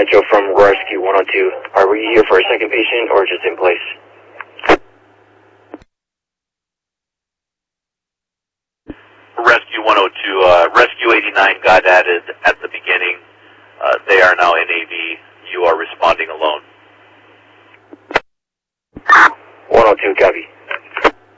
Central from Rescue 102. Are we here for a second patient or just in place? Rescue 102, Rescue 89 got added at the beginning. They are now in a